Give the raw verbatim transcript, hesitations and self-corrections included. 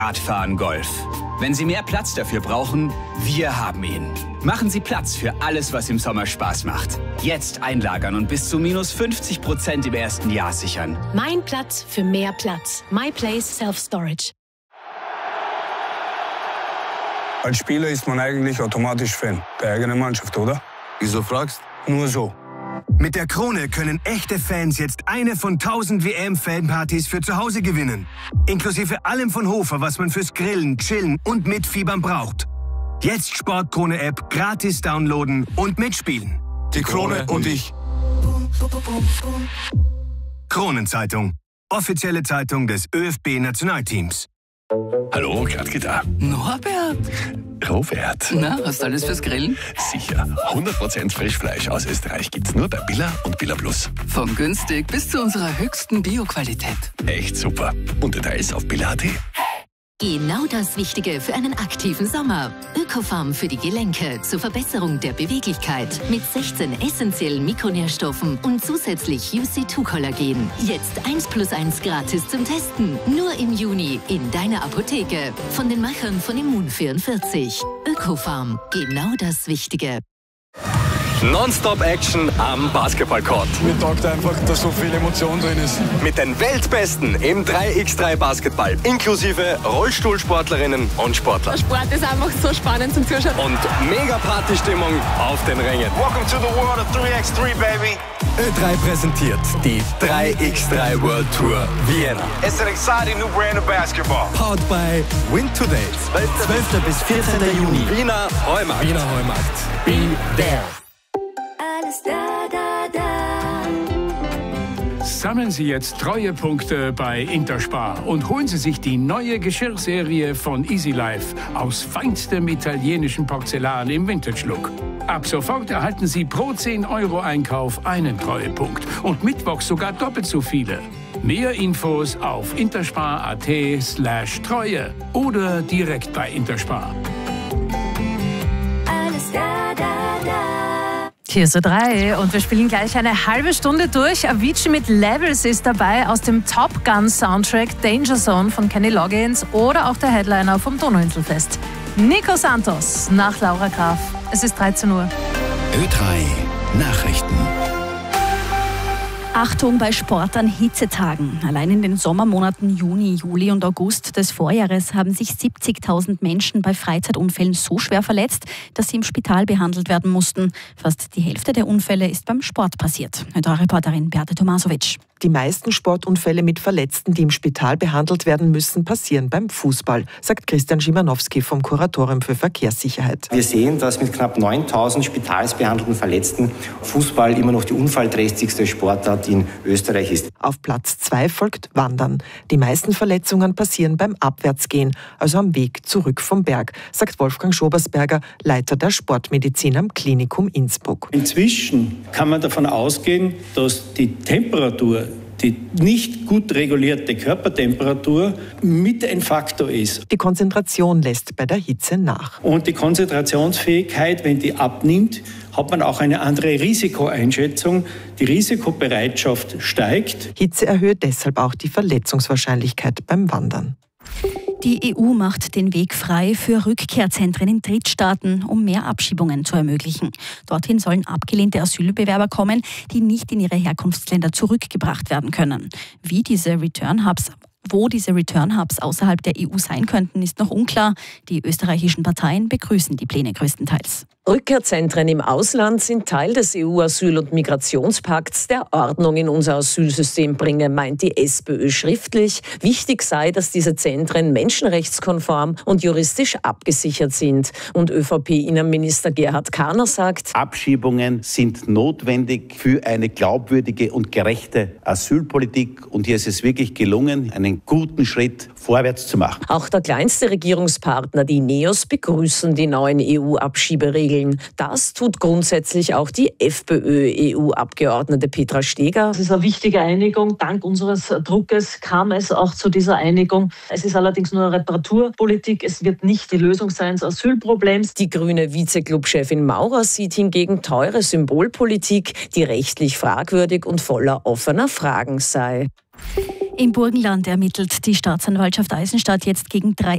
Radfahren Golf. Wenn Sie mehr Platz dafür brauchen, wir haben ihn. Machen Sie Platz für alles, was im Sommer Spaß macht. Jetzt einlagern und bis zu minus fünfzig Prozent im ersten Jahr sichern. Mein Platz für mehr Platz. MyPlace Self-Storage. Als Spieler ist man eigentlich automatisch Fan der eigenen Mannschaft, oder? Wieso fragst? Nur so. Mit der Krone können echte Fans jetzt eine von tausend W M-Fanpartys für zu Hause gewinnen. Inklusive allem von Hofer, was man fürs Grillen, Chillen und Mitfiebern braucht. Jetzt Sportkrone-App gratis downloaden und mitspielen. Die Krone und ich. Kronenzeitung. Offizielle Zeitung des ÖFB-Nationalteams. Hallo, Gradke da. Norbert? Robert. Na, hast du alles fürs Grillen? Sicher. hundert Prozent Frischfleisch aus Österreich gibt's nur bei Billa und Billa Plus. Von günstig bis zu unserer höchsten Bio-Qualität. Echt super. Und Details auf billa punkt at. Genau das Richtige für einen aktiven Sommer. Ökofarm für die Gelenke zur Verbesserung der Beweglichkeit mit sechzehn essentiellen Mikronährstoffen und zusätzlich U C zwei Kollagen. Jetzt eins plus eins gratis zum Testen. Nur im Juni in deiner Apotheke. Von den Machern von Immun vierundvierzig. Ökofarm. Genau das Wichtige. Non-Stop-Action am Basketballcourt. Mir taugt einfach, dass so viel Emotion drin ist. Mit den Weltbesten im drei gegen drei Basketball. Inklusive Rollstuhlsportlerinnen und Sportler. Der Sport ist einfach so spannend zum Zuschauen. Und mega Partystimmung auf den Rängen. Welcome to the world of drei gegen drei, baby. Ö drei präsentiert die drei gegen drei World Tour Vienna. It's an exciting new brand of basketball. Powered by Win Today. zwölfter bis vierzehnter Juni. Wiener Heumarkt. Wiener Heumarkt. Be there. Da, da, da. Sammeln Sie jetzt Treuepunkte bei Interspar und holen Sie sich die neue Geschirrserie von Easy Life aus feinstem italienischen Porzellan im Vintage-Look. Ab sofort erhalten Sie pro zehn Euro Einkauf einen Treuepunkt und mittwochs sogar doppelt so viele. Mehr Infos auf interspar.at slash Treue oder direkt bei Interspar. Alles da, da, da. Hier ist Ö drei und wir spielen gleich eine halbe Stunde durch. Avicii mit Levels ist dabei aus dem Top Gun Soundtrack Danger Zone von Kenny Loggins oder auch der Headliner vom Donauinselfest. Nico Santos nach Laura Graf. Es ist dreizehn Uhr. Ö drei Nachrichten. Achtung bei Sport an Hitzetagen. Allein in den Sommermonaten Juni, Juli und August des Vorjahres haben sich siebzigtausend Menschen bei Freizeitunfällen so schwer verletzt, dass sie im Spital behandelt werden mussten. Fast die Hälfte der Unfälle ist beim Sport passiert. Ö drei Reporterin Beate Tomasovic. Die meisten Sportunfälle mit Verletzten, die im Spital behandelt werden müssen, passieren beim Fußball, sagt Christian Schimanowski vom Kuratorium für Verkehrssicherheit. Wir sehen, dass mit knapp neuntausend spitalsbehandelten Verletzten Fußball immer noch die unfallträchtigste Sportart in Österreich ist. Auf Platz zwei folgt Wandern. Die meisten Verletzungen passieren beim Abwärtsgehen, also am Weg zurück vom Berg, sagt Wolfgang Schobersberger, Leiter der Sportmedizin am Klinikum Innsbruck. Inzwischen kann man davon ausgehen, dass die Temperatur, die nicht gut regulierte Körpertemperatur mit ein Faktor ist. Die Konzentration lässt bei der Hitze nach. Und die Konzentrationsfähigkeit, wenn die abnimmt, hat man auch eine andere Risikoeinschätzung. Die Risikobereitschaft steigt. Hitze erhöht deshalb auch die Verletzungswahrscheinlichkeit beim Wandern. Die E U macht den Weg frei für Rückkehrzentren in Drittstaaten, um mehr Abschiebungen zu ermöglichen. Dorthin sollen abgelehnte Asylbewerber kommen, die nicht in ihre Herkunftsländer zurückgebracht werden können. Wie diese Return-Hubs Wo diese Return-Hubs außerhalb der E U sein könnten, ist noch unklar. Die österreichischen Parteien begrüßen die Pläne größtenteils. Rückkehrzentren im Ausland sind Teil des E U-Asyl- und Migrationspakts, der Ordnung in unser Asylsystem bringe, meint die SPÖ schriftlich. Wichtig sei, dass diese Zentren menschenrechtskonform und juristisch abgesichert sind. Und ÖVP-Innenminister Gerhard Kahner sagt: Abschiebungen sind notwendig für eine glaubwürdige und gerechte Asylpolitik. Und hier ist es wirklich gelungen, einen guten Schritt vorwärts zu machen. Auch der kleinste Regierungspartner, die NEOS, begrüßen die neuen E U-Abschieberegeln. Das tut grundsätzlich auch die FPÖ-E U-Abgeordnete Petra Steger. Es ist eine wichtige Einigung. Dank unseres Druckes kam es auch zu dieser Einigung. Es ist allerdings nur eine Reparaturpolitik. Es wird nicht die Lösung sein des Asylproblems. Die grüne Vizeclub-Chefin Maurer sieht hingegen teure Symbolpolitik, die rechtlich fragwürdig und voller offener Fragen sei. Im Burgenland ermittelt die Staatsanwaltschaft Eisenstadt jetzt gegen drei